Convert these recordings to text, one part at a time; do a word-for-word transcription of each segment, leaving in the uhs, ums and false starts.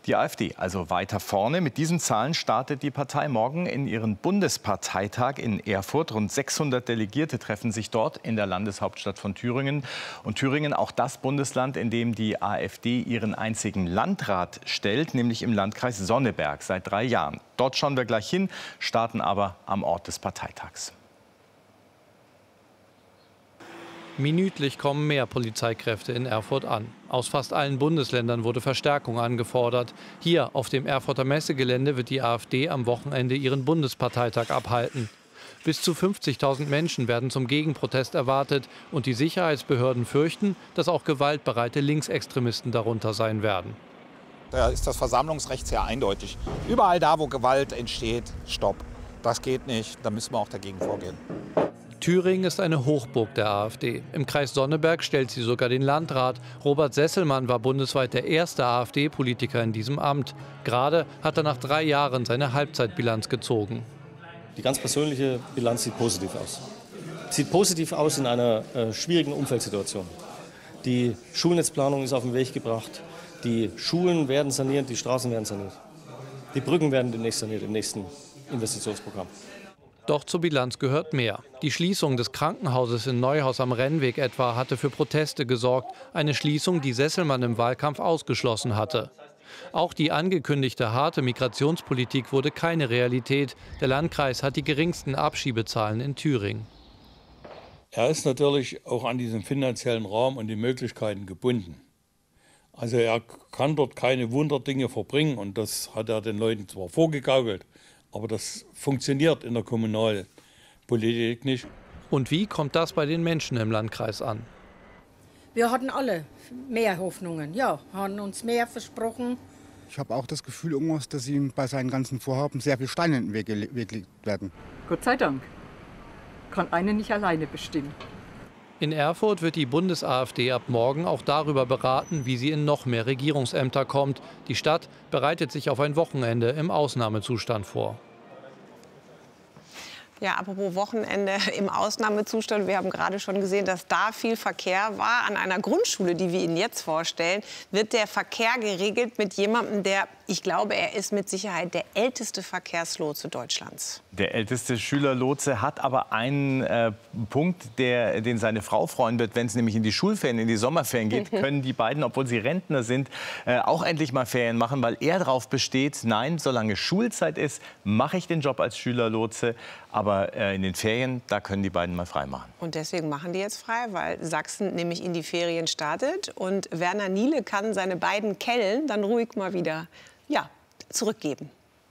Die AfD also weiter vorne. Mit diesen Zahlen startet die Partei morgen in ihren Bundesparteitag in Erfurt. Rund sechshundert Delegierte treffen sich dort in der Landeshauptstadt von Thüringen. Und Thüringen auch das Bundesland, in dem die AfD ihren einzigen Landrat stellt, nämlich im Landkreis Sonneberg seit drei Jahren. Dort schauen wir gleich hin, starten aber am Ort des Parteitags. Minütlich kommen mehr Polizeikräfte in Erfurt an. Aus fast allen Bundesländern wurde Verstärkung angefordert. Hier auf dem Erfurter Messegelände wird die AfD am Wochenende ihren Bundesparteitag abhalten. Bis zu fünfzigtausend Menschen werden zum Gegenprotest erwartet. Und die Sicherheitsbehörden fürchten, dass auch gewaltbereite Linksextremisten darunter sein werden. Da ist das Versammlungsrecht sehr eindeutig. Überall da, wo Gewalt entsteht, stopp. Das geht nicht, da müssen wir auch dagegen vorgehen. Thüringen ist eine Hochburg der AfD. Im Kreis Sonneberg stellt sie sogar den Landrat. Robert Sesselmann war bundesweit der erste AfD-Politiker in diesem Amt. Gerade hat er nach drei Jahren seine Halbzeitbilanz gezogen. Die ganz persönliche Bilanz sieht positiv aus. Sieht positiv aus in einer äh, schwierigen Umfeldsituation. Die Schulnetzplanung ist auf den Weg gebracht. Die Schulen werden saniert, die Straßen werden saniert. Die Brücken werden demnächst saniert im nächsten Investitionsprogramm. Doch zur Bilanz gehört mehr. Die Schließung des Krankenhauses in Neuhaus am Rennweg etwa hatte für Proteste gesorgt. Eine Schließung, die Sesselmann im Wahlkampf ausgeschlossen hatte. Auch die angekündigte harte Migrationspolitik wurde keine Realität. Der Landkreis hat die geringsten Abschiebezahlen in Thüringen. Er ist natürlich auch an diesen finanziellen Rahmen und die Möglichkeiten gebunden. Also er kann dort keine Wunderdinge verbringen und das hat er den Leuten zwar vorgegaukelt, aber das funktioniert in der Kommunalpolitik nicht. Und wie kommt das bei den Menschen im Landkreis an? Wir hatten alle mehr Hoffnungen, ja, haben uns mehr versprochen. Ich habe auch das Gefühl, irgendwas, dass ihm bei seinen ganzen Vorhaben sehr viel Steine in den Weg gelegt werden. Gott sei Dank. Kann einer nicht alleine bestimmen. In Erfurt wird die Bundes-AfD ab morgen auch darüber beraten, wie sie in noch mehr Regierungsämter kommt. Die Stadt bereitet sich auf ein Wochenende im Ausnahmezustand vor. Ja, apropos Wochenende im Ausnahmezustand. Wir haben gerade schon gesehen, dass da viel Verkehr war. An einer Grundschule, die wir Ihnen jetzt vorstellen, wird der Verkehr geregelt mit jemandem, der, ich glaube, er ist mit Sicherheit der älteste Verkehrslotse Deutschlands. Der älteste Schülerlotse hat aber einen äh, Punkt, der, den seine Frau freuen wird, wenn es nämlich in die Schulferien, in die Sommerferien geht, können die beiden, obwohl sie Rentner sind, äh, auch endlich mal Ferien machen, weil er darauf besteht, nein, solange Schulzeit ist, mache ich den Job als Schülerlotse. Aber äh, in den Ferien, da können die beiden mal frei machen. Und deswegen machen die jetzt frei, weil Sachsen nämlich in die Ferien startet. Und Werner Niele kann seine beiden Kellen dann ruhig mal wieder ja, zurückgeben.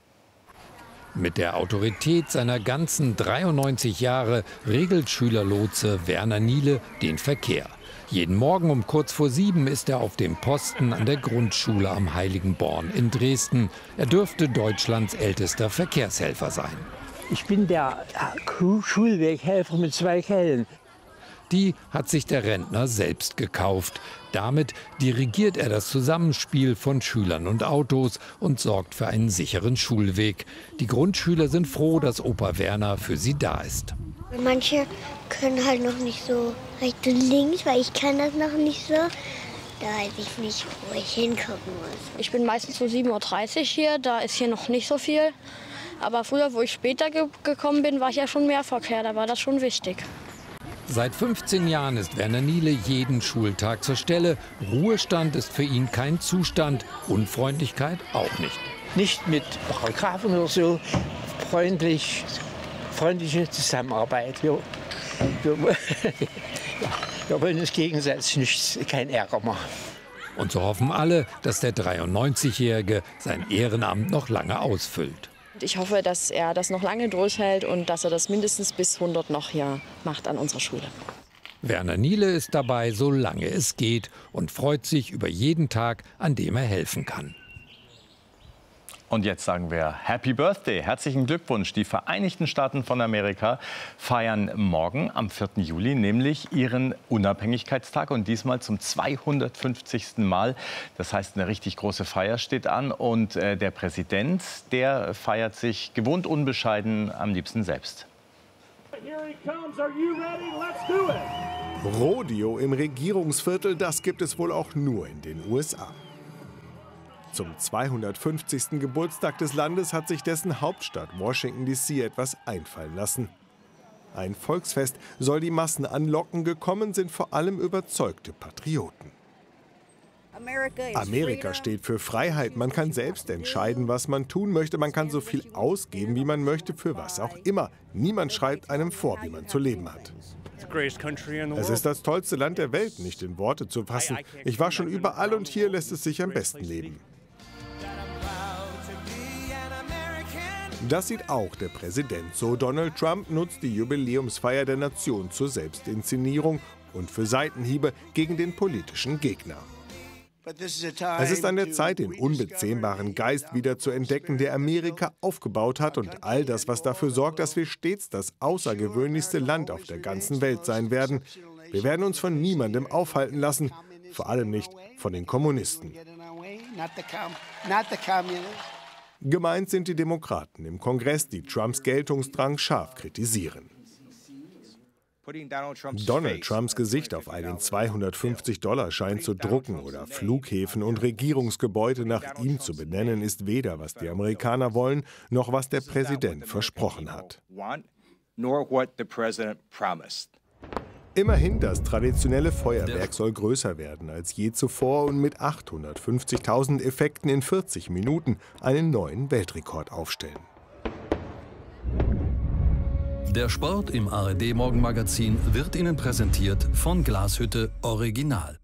Mit der Autorität seiner ganzen dreiundneunzig Jahre regelt Schülerlotse Werner Niele den Verkehr. Jeden Morgen um kurz vor sieben ist er auf dem Posten an der Grundschule am Heiligenborn in Dresden. Er dürfte Deutschlands ältester Verkehrshelfer sein. Ich bin der Schulweghelfer mit zwei Kellen. Die hat sich der Rentner selbst gekauft. Damit dirigiert er das Zusammenspiel von Schülern und Autos und sorgt für einen sicheren Schulweg. Die Grundschüler sind froh, dass Opa Werner für sie da ist. Manche können halt noch nicht so rechts und links, weil ich kann das noch nicht so. Da weiß ich nicht, wo ich hingucken muss. Ich bin meistens so sieben Uhr dreißig hier, da ist hier noch nicht so viel. Aber früher, wo ich später ge gekommen bin, war ich ja schon mehr Verkehr, da war das schon wichtig. Seit fünfzehn Jahren ist Werner Niele jeden Schultag zur Stelle. Ruhestand ist für ihn kein Zustand, Unfreundlichkeit auch nicht. Nicht mit Paragraphen oder so, freundlich, freundliche Zusammenarbeit. Wir, wir, wir wollen uns gegenseitig nicht, keinen Ärger machen. Und so hoffen alle, dass der dreiundneunzigjährige sein Ehrenamt noch lange ausfüllt. Ich hoffe, dass er das noch lange durchhält und dass er das mindestens bis hundert noch hier macht an unserer Schule. Werner Niele ist dabei, solange es geht, und freut sich über jeden Tag, an dem er helfen kann. Und jetzt sagen wir Happy Birthday, herzlichen Glückwunsch. Die Vereinigten Staaten von Amerika feiern morgen am vierten Juli nämlich ihren Unabhängigkeitstag und diesmal zum zweihundertfünfzigsten Mal. Das heißt, eine richtig große Feier steht an und äh, der Präsident, der feiert sich gewohnt unbescheiden am liebsten selbst. Rodeo im Regierungsviertel, das gibt es wohl auch nur in den U S A. Zum zweihundertfünfzigsten Geburtstag des Landes hat sich dessen Hauptstadt Washington D C etwas einfallen lassen. Ein Volksfest soll die Massen anlocken, gekommen sind vor allem überzeugte Patrioten. Amerika steht für Freiheit. Man kann selbst entscheiden, was man tun möchte. Man kann so viel ausgeben, wie man möchte, für was auch immer. Niemand schreibt einem vor, wie man zu leben hat. Es ist das tollste Land der Welt, nicht in Worte zu fassen. Ich war schon überall und hier lässt es sich am besten leben. Das sieht auch der Präsident so. Donald Trump nutzt die Jubiläumsfeier der Nation zur Selbstinszenierung und für Seitenhiebe gegen den politischen Gegner. Es ist an der Zeit, den unbezähmbaren Geist wieder zu entdecken, der Amerika aufgebaut hat und all das, was dafür sorgt, dass wir stets das außergewöhnlichste Land auf der ganzen Welt sein werden. Wir werden uns von niemandem aufhalten lassen, vor allem nicht von den Kommunisten. Gemeint sind die Demokraten im Kongress, die Trumps Geltungsdrang scharf kritisieren. Donald Trumps Gesicht auf einen zweihundertfünfzig-Dollar-Schein zu drucken oder Flughäfen und Regierungsgebäude nach ihm zu benennen, ist weder, was die Amerikaner wollen, noch was der Präsident versprochen hat. Immerhin, das traditionelle Feuerwerk soll größer werden als je zuvor und mit achthundertfünfzigtausend Effekten in vierzig Minuten einen neuen Weltrekord aufstellen. Der Sport im A R D Morgenmagazin wird Ihnen präsentiert von Glashütte Original.